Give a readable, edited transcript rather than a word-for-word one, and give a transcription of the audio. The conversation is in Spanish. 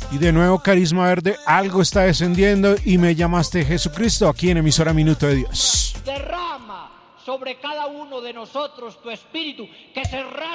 Y de nuevo, Carisma Verde, algo está descendiendo y me llamaste Jesucristo aquí en emisora Minuto de Dios. Derrama sobre cada uno de nosotros tu espíritu, que se rasgue